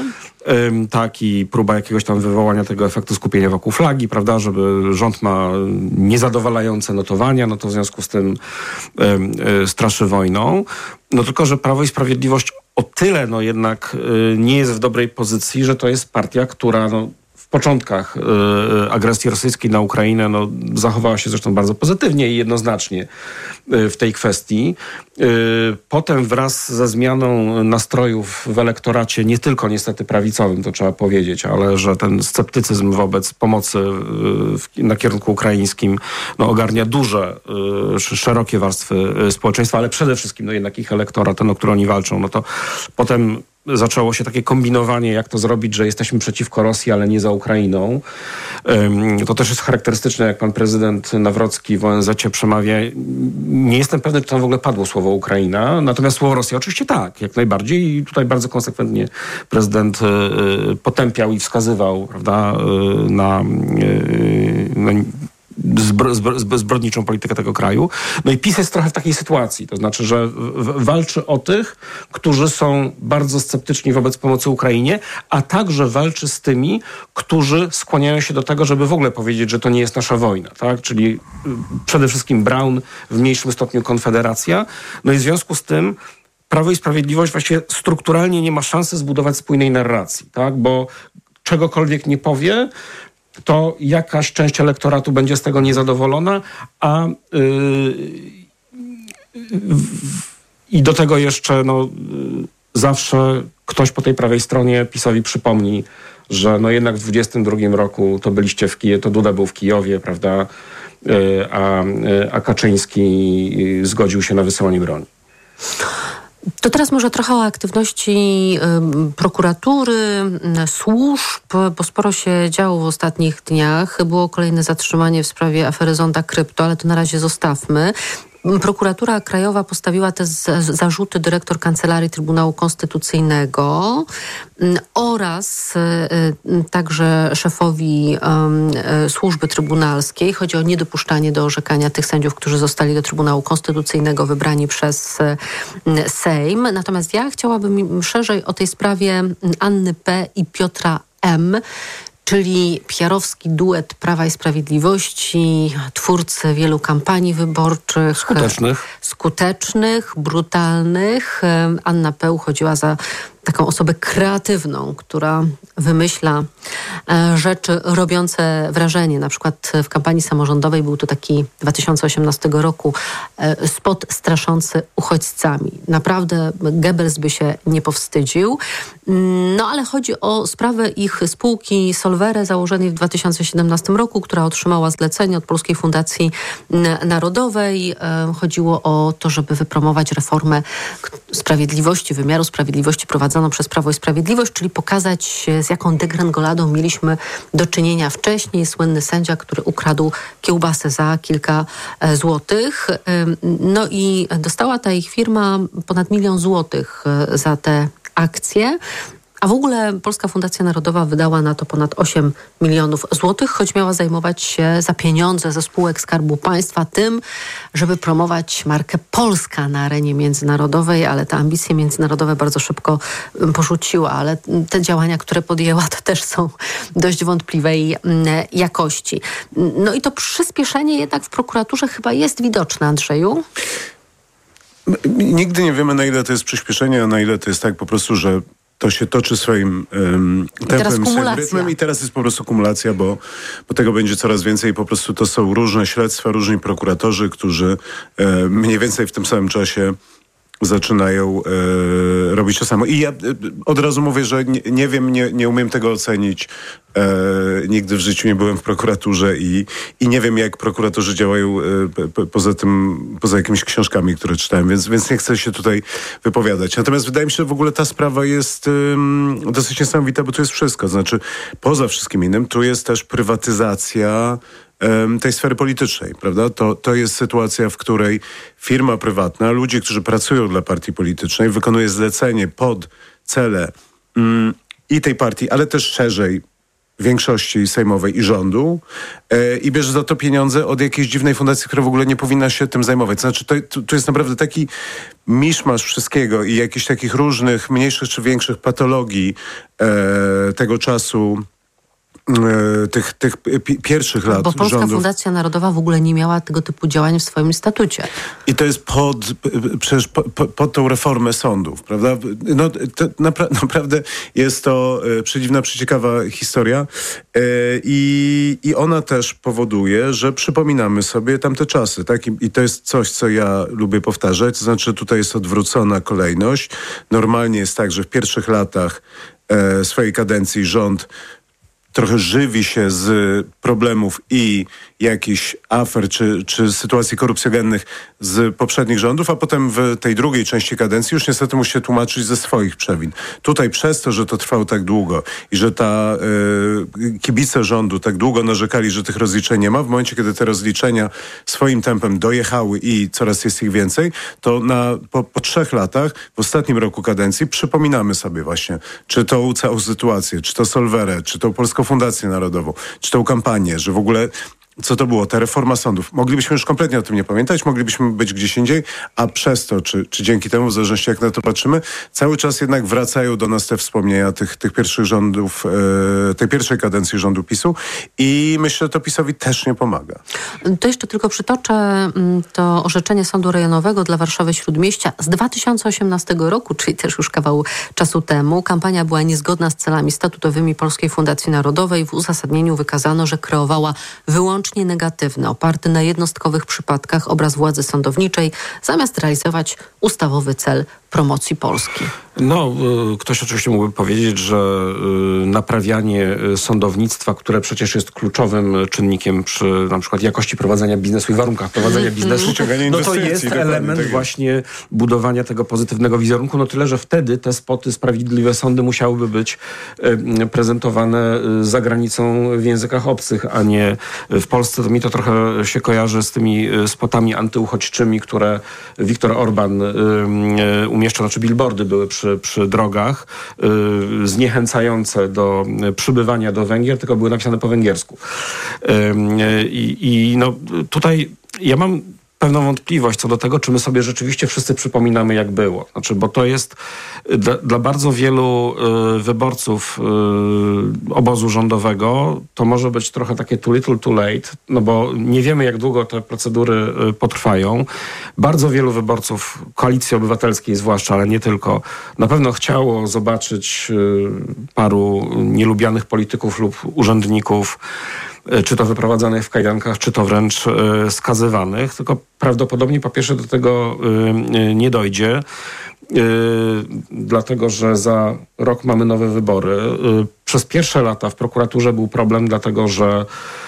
Speaker 11: Tak, i próba jakiegoś tam wywołania tego efektu skupienia wokół flagi, prawda, żeby rząd ma niezadowalające notowania, to w związku z tym straszy wojną. Tylko, że Prawo i Sprawiedliwość o tyle jednak nie jest w dobrej pozycji, że to jest partia, która w początkach agresji rosyjskiej na Ukrainę zachowała się zresztą bardzo pozytywnie i jednoznacznie w tej kwestii. Potem wraz ze zmianą nastrojów w elektoracie, nie tylko niestety prawicowym, to trzeba powiedzieć, ale że ten sceptycyzm wobec pomocy na kierunku ukraińskim ogarnia duże, szerokie warstwy społeczeństwa, ale przede wszystkim jednak ich elektorat, ten, o który oni walczą, to potem zaczęło się takie kombinowanie, jak to zrobić, że jesteśmy przeciwko Rosji, ale nie za Ukrainą. To też jest charakterystyczne, jak pan prezydent Nawrocki w ONZ-cie przemawia. Nie jestem pewny, czy tam w ogóle padło słowo Ukraina, natomiast słowo Rosja oczywiście tak, jak najbardziej. I tutaj bardzo konsekwentnie prezydent potępiał i wskazywał, prawda, na zbrodniczą politykę tego kraju. No i PiS jest trochę w takiej sytuacji, to znaczy, że walczy o tych, którzy są bardzo sceptyczni wobec pomocy Ukrainie, a także walczy z tymi, którzy skłaniają się do tego, żeby w ogóle powiedzieć, że to nie jest nasza wojna, tak? Czyli przede wszystkim Braun, w mniejszym stopniu Konfederacja. No i w związku z tym Prawo i Sprawiedliwość właściwie strukturalnie nie ma szansy zbudować spójnej narracji, tak? Bo czegokolwiek nie powie, to jakaś część elektoratu będzie z tego niezadowolona, i do tego jeszcze zawsze ktoś po tej prawej stronie PiS-owi przypomni, że jednak w 22 roku to byliście w Kijowie, to Duda był w Kijowie, prawda, a Kaczyński zgodził się na wysyłanie broni.
Speaker 8: To teraz może trochę o aktywności prokuratury, służb, bo sporo się działo w ostatnich dniach. Było kolejne zatrzymanie w sprawie afery Zonda Krypto, ale to na razie zostawmy. Prokuratura Krajowa postawiła te zarzuty dyrektor Kancelarii Trybunału Konstytucyjnego oraz także szefowi służby trybunalskiej. Chodzi o niedopuszczanie do orzekania tych sędziów, którzy zostali do Trybunału Konstytucyjnego wybrani przez Sejm. Natomiast ja chciałabym szerzej o tej sprawie Anny P. i Piotra M., czyli PR-owski duet Prawa i Sprawiedliwości, twórcy wielu kampanii wyborczych. Skutecznych, brutalnych. Anna P. uchodziła za taką osobę kreatywną, która wymyśla rzeczy robiące wrażenie. Na przykład w kampanii samorządowej był to taki 2018 roku spot straszący uchodźcami. Naprawdę Goebbels by się nie powstydził. No ale chodzi o sprawę ich spółki Solvere założonej w 2017 roku, która otrzymała zlecenie od Polskiej Fundacji Narodowej. Chodziło o to, żeby wypromować reformę sprawiedliwości, wymiaru sprawiedliwości prowadzoną przez Prawo i Sprawiedliwość, czyli pokazać, z jaką degrengoladą mieliśmy do czynienia wcześniej. Słynny sędzia, który ukradł kiełbasę za kilka złotych. No i dostała ta ich firma ponad 1 000 000 złotych za te akcje. A w ogóle Polska Fundacja Narodowa wydała na to ponad 8 milionów złotych, choć miała zajmować się za pieniądze ze spółek Skarbu Państwa tym, żeby promować markę Polska na arenie międzynarodowej, ale te ambicje międzynarodowe bardzo szybko porzuciła, ale te działania, które podjęła, to też są dość wątpliwej jakości. No i to przyspieszenie jednak w prokuraturze chyba jest widoczne, Andrzeju?
Speaker 10: Nigdy nie wiemy, na ile to jest przyspieszenie, a na ile to jest tak po prostu, że to się toczy swoim tempem, swoim rytmem i teraz jest po prostu kumulacja, bo tego będzie coraz więcej i po prostu to są różne śledztwa, różni prokuratorzy, którzy mniej więcej w tym samym czasie zaczynają robić to samo. I ja od razu mówię, że nie wiem, nie umiem tego ocenić. Nigdy w życiu nie byłem w prokuraturze i nie wiem, jak prokuratorzy działają poza jakimiś książkami, które czytałem, więc nie chcę się tutaj wypowiadać. Natomiast wydaje mi się, że w ogóle ta sprawa jest dosyć niesamowita, bo tu jest wszystko. Znaczy, poza wszystkim innym, tu jest też prywatyzacja tej sfery politycznej, prawda? To jest sytuacja, w której firma prywatna, ludzie, którzy pracują dla partii politycznej, wykonuje zlecenie pod cele i tej partii, ale też szerzej większości sejmowej i rządu i bierze za to pieniądze od jakiejś dziwnej fundacji, która w ogóle nie powinna się tym zajmować. Znaczy, to jest naprawdę taki miszmasz wszystkiego i jakichś takich różnych, mniejszych czy większych patologii tego czasu, tych pierwszych lat
Speaker 8: Bo Polska
Speaker 10: rządów.
Speaker 8: Fundacja Narodowa w ogóle nie miała tego typu działań w swoim statucie.
Speaker 10: I to jest przecież pod tą reformę sądów, prawda? No, naprawdę jest to przedziwna, przeciekawa historia i ona też powoduje, że przypominamy sobie tamte czasy, tak? I to jest coś, co ja lubię powtarzać, to znaczy tutaj jest odwrócona kolejność. Normalnie jest tak, że w pierwszych latach swojej kadencji rząd trochę żywi się z problemów i jakichś afer czy sytuacji korupcjogennych z poprzednich rządów, a potem w tej drugiej części kadencji już niestety musi się tłumaczyć ze swoich przewin. Tutaj przez to, że to trwało tak długo i że kibice rządu tak długo narzekali, że tych rozliczeń nie ma, w momencie, kiedy te rozliczenia swoim tempem dojechały i coraz jest ich więcej, to po 3 latach, w ostatnim roku kadencji przypominamy sobie właśnie, czy tą całą sytuację, czy to Solvere, czy tą Polską Fundację Narodową, czy tą kampanię, że w ogóle co to było, ta reforma sądów. Moglibyśmy już kompletnie o tym nie pamiętać, moglibyśmy być gdzieś indziej, a przez to, czy dzięki temu, w zależności jak na to patrzymy, cały czas jednak wracają do nas te wspomnienia tych pierwszych rządów, tej pierwszej kadencji rządu PiS-u i myślę, że to PiS-owi też nie pomaga.
Speaker 8: To jeszcze tylko przytoczę to orzeczenie Sądu Rejonowego dla Warszawy Śródmieścia z 2018 roku, czyli też już kawał czasu temu. Kampania była niezgodna z celami statutowymi Polskiej Fundacji Narodowej. W uzasadnieniu wykazano, że kreowała wyłącznie negatywny, oparty na jednostkowych przypadkach obraz władzy sądowniczej, zamiast realizować ustawowy cel promocji Polski.
Speaker 11: No, ktoś oczywiście mógłby powiedzieć, że naprawianie sądownictwa, które przecież jest kluczowym czynnikiem przy na przykład jakości prowadzenia biznesu i warunkach prowadzenia biznesu, no to jest element właśnie budowania tego pozytywnego wizerunku. No tyle, że wtedy te spoty Sprawiedliwe Sądy musiałyby być prezentowane za granicą w językach obcych, a nie w Polsce. To mi to trochę się kojarzy z tymi spotami antyuchodźczymi, które Viktor Orban umieszczał, znaczy billboardy były przy drogach zniechęcające do przybywania do Węgier, tylko były napisane po węgiersku. I no tutaj ja mam pewną wątpliwość co do tego, czy my sobie rzeczywiście wszyscy przypominamy, jak było. Znaczy, bo to jest dla bardzo wielu wyborców obozu rządowego to może być trochę takie too little, too late, no bo nie wiemy, jak długo te procedury potrwają. Bardzo wielu wyborców Koalicji Obywatelskiej zwłaszcza, ale nie tylko, na pewno chciało zobaczyć paru nielubianych polityków lub urzędników, czy to wyprowadzanych w kajdankach, czy to wręcz skazywanych. Tylko prawdopodobnie po pierwsze do tego nie dojdzie, dlatego że za rok mamy nowe wybory. Przez pierwsze lata w prokuraturze był problem, dlatego że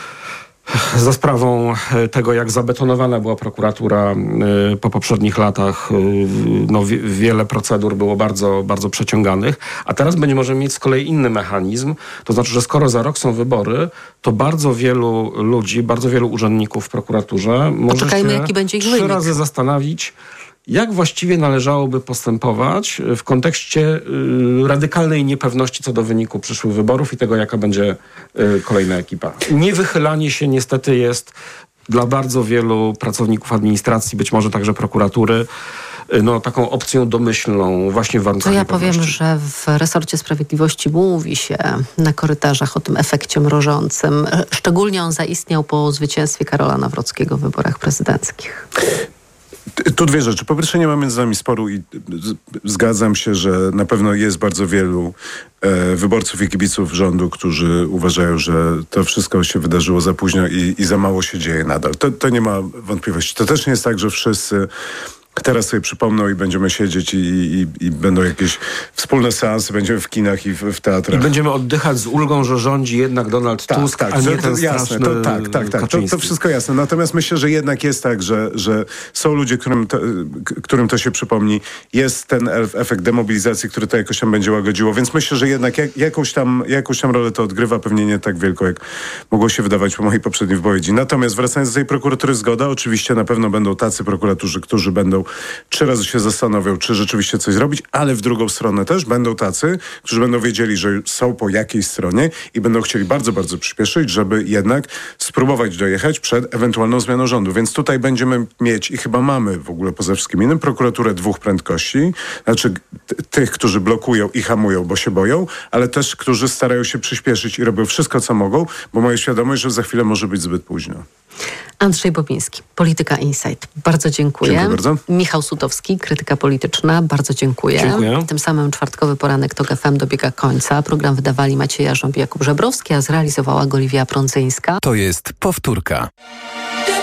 Speaker 11: za sprawą tego, jak zabetonowana była prokuratura po poprzednich latach, no wiele procedur było bardzo, bardzo przeciąganych, a teraz możemy mieć z kolei inny mechanizm, to znaczy, że skoro za rok są wybory, to bardzo wielu ludzi, bardzo wielu urzędników w prokuraturze może się
Speaker 8: jaki będzie ich
Speaker 11: 3 razy zastanowić, jak właściwie należałoby postępować w kontekście radykalnej niepewności co do wyniku przyszłych wyborów i tego, jaka będzie kolejna ekipa. Niewychylanie się niestety jest dla bardzo wielu pracowników administracji, być może także prokuratury, no, taką opcją domyślną właśnie w warunkach
Speaker 8: To ja
Speaker 11: niepewności.
Speaker 8: powiem, że w resorcie sprawiedliwości mówi się na korytarzach o tym efekcie mrożącym. Szczególnie on zaistniał po zwycięstwie Karola Nawrockiego w wyborach prezydenckich.
Speaker 10: Tu dwie rzeczy. Po pierwsze, nie ma między nami sporu i zgadzam się, że na pewno jest bardzo wielu wyborców i kibiców rządu, którzy uważają, że to wszystko się wydarzyło za późno i za mało się dzieje nadal. To nie ma wątpliwości. To też nie jest tak, że wszyscy teraz sobie przypomną i będziemy siedzieć i będą jakieś wspólne seansy, będziemy w kinach i w teatrach.
Speaker 11: I będziemy oddychać z ulgą, że rządzi jednak Donald Tusk, a nie ten straszny Kaczyński.
Speaker 10: To wszystko jasne. Natomiast myślę, że jednak jest tak, że są ludzie, którym to się przypomni. Jest ten efekt demobilizacji, który to jakoś tam będzie łagodziło. Więc myślę, że jednak jakąś tam rolę to odgrywa, pewnie nie tak wielką, jak mogło się wydawać po mojej poprzedniej wypowiedzi. Natomiast wracając do tej prokuratury, zgoda. Oczywiście na pewno będą tacy prokuratorzy, którzy będą 3 razy się zastanowią, czy rzeczywiście coś zrobić, ale w drugą stronę też będą tacy, którzy będą wiedzieli, że są po jakiej stronie i będą chcieli bardzo, bardzo przyspieszyć, żeby jednak spróbować dojechać przed ewentualną zmianą rządu. Więc tutaj będziemy mieć i chyba mamy w ogóle poza wszystkim innym prokuraturę 2 prędkości, znaczy tych, którzy blokują i hamują, bo się boją, ale też, którzy starają się przyspieszyć i robią wszystko, co mogą, bo mają świadomość, że za chwilę może być zbyt późno.
Speaker 8: Andrzej Bobiński, Polityka Insight. Bardzo dziękuję.
Speaker 10: Dziękuję bardzo.
Speaker 8: Michał Sutowski, Krytyka Polityczna. Bardzo dziękuję.
Speaker 11: Dziękuję.
Speaker 8: Tym samym czwartkowy poranek TOK FM dobiega końca. Program wydawali Maciej Jarząb i Jakub Żebrowski, a zrealizowała go Oliwia Prądzyńska.
Speaker 7: To jest powtórka.